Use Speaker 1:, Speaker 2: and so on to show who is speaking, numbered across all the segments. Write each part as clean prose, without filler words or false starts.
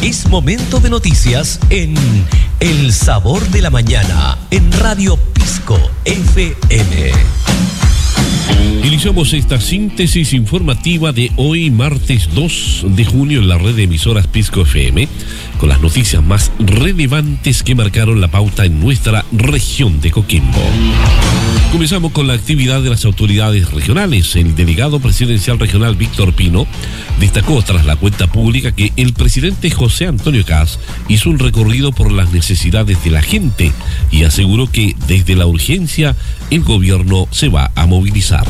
Speaker 1: Es momento de noticias en El Sabor de la Mañana, en Radio Pisco FM.
Speaker 2: Iniciamos esta síntesis informativa de hoy, martes 2 de junio, en la red de emisoras Pisco FM, con las noticias más relevantes que marcaron la pauta en nuestra región de Coquimbo. Comenzamos con la actividad de las autoridades regionales. El delegado presidencial regional Víctor Pino destacó tras la cuenta pública que el presidente José Antonio Kast hizo un recorrido por las necesidades de la gente y aseguró que desde la urgencia el gobierno se va a movilizar.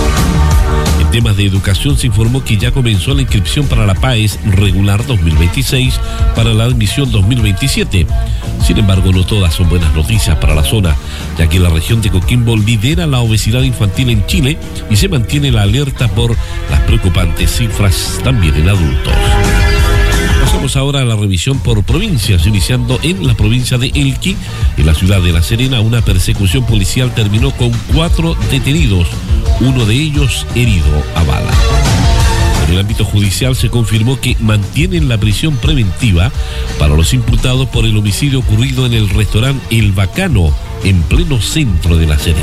Speaker 2: En temas de educación se informó que ya comenzó la inscripción para la PAES regular 2026 para la admisión 2027. Sin embargo, no todas son buenas noticias para la zona, ya que la región de Coquimbo lidera la obesidad infantil en Chile y se mantiene la alerta por las preocupantes cifras también en adultos. Pasamos ahora a la revisión por provincias, iniciando en la provincia de Elqui. En la ciudad de La Serena, una persecución policial terminó con 4 detenidos, uno de ellos herido a bala. En el ámbito judicial se confirmó que mantienen la prisión preventiva para los imputados por el homicidio ocurrido en el restaurante El Bacano, en pleno centro de La Serena.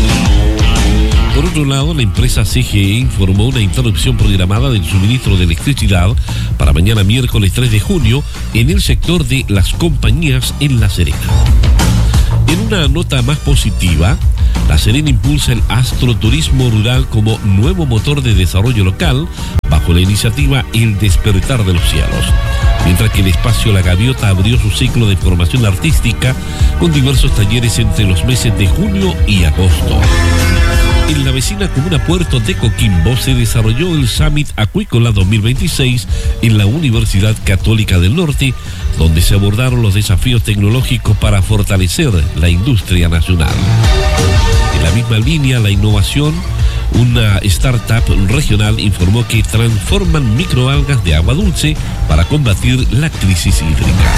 Speaker 2: Por otro lado, la empresa CGE informó una interrupción programada del suministro de electricidad para mañana miércoles 3 de junio en el sector de las compañías en La Serena. En una nota más positiva, La Serena impulsa el astroturismo rural como nuevo motor de desarrollo local bajo la iniciativa El Despertar de los Cielos, mientras que el espacio La Gaviota abrió su ciclo de formación artística con diversos talleres entre los meses de junio y agosto. En la vecina comuna Puerto de Coquimbo se desarrolló el Summit Acuícola 2026 en la Universidad Católica del Norte, donde se abordaron los desafíos tecnológicos para fortalecer la industria nacional. En la misma línea, la innovación, una startup regional informó que transforman microalgas de agua dulce para combatir la crisis hídrica.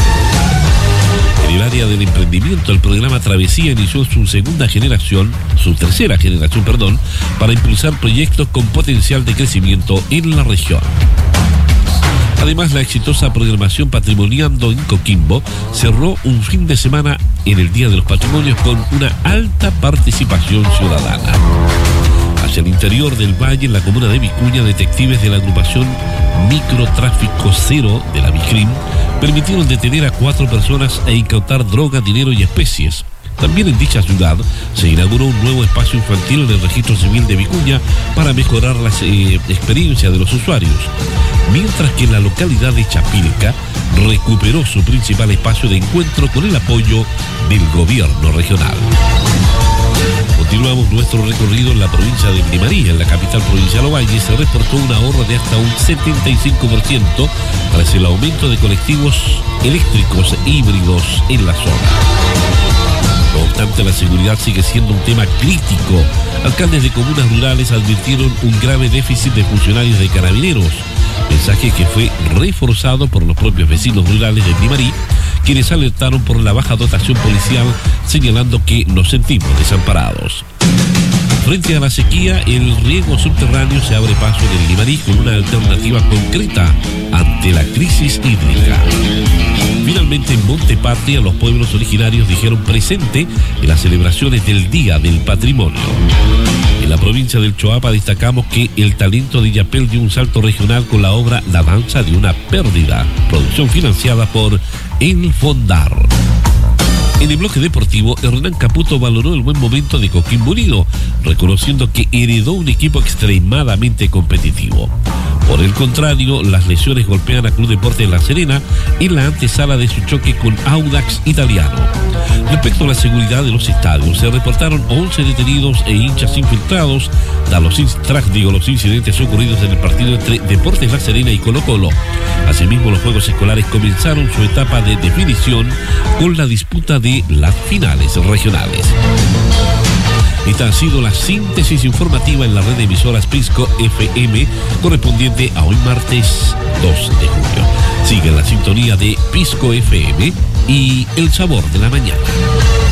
Speaker 2: En el área del emprendimiento, el programa Travesía inició su tercera generación, para impulsar proyectos con potencial de crecimiento en la región. Además, la exitosa programación Patrimoniando en Coquimbo cerró un fin de semana en el Día de los Patrimonios con una alta participación ciudadana. Hacia el interior del valle, en la comuna de Vicuña, detectives de la agrupación Microtráfico Cero de la Micrim permitieron detener a 4 personas e incautar droga, dinero y especies. También en dicha ciudad se inauguró un nuevo espacio infantil en el registro civil de Vicuña para mejorar la experiencia de los usuarios, mientras que en la localidad de Chapilca recuperó su principal espacio de encuentro con el apoyo del gobierno regional. Continuamos nuestro recorrido en la provincia de Limarí. En la capital provincial Ovalle se reportó un ahorro de hasta un 75% tras el aumento de colectivos eléctricos e híbridos en la zona. No obstante, la seguridad sigue siendo un tema crítico. Alcaldes de comunas rurales advirtieron un grave déficit de funcionarios de carabineros, mensaje que fue reforzado por los propios vecinos rurales de Limarí, quienes alertaron por la baja dotación policial, señalando que nos sentimos desamparados. Frente a la sequía, el riego subterráneo se abre paso en el Limarí con una alternativa concreta ante la crisis hídrica. Finalmente, en Montepatria, los pueblos originarios dijeron presente en las celebraciones del Día del Patrimonio. En la provincia del Choapa destacamos que el talento de Illapel dio un salto regional con la obra La Danza de una Pérdida, producción financiada por El Fondar. En el bloque deportivo, Hernán Caputo valoró el buen momento de Coquimbo Unido, reconociendo que heredó un equipo extremadamente competitivo. Por el contrario, las lesiones golpean a Club Deportes La Serena en la antesala de su choque con Audax Italiano. Respecto a la seguridad de los estadios, se reportaron 11 detenidos e hinchas infiltrados tras los incidentes ocurridos en el partido entre Deportes La Serena y Colo-Colo. Asimismo, los juegos escolares comenzaron su etapa de definición con la disputa de las finales regionales. Esta ha sido la síntesis informativa en la red de emisoras Pisco FM, correspondiente a hoy martes 2 de junio. Sigue en la sintonía de Pisco FM y El Sabor de la Mañana.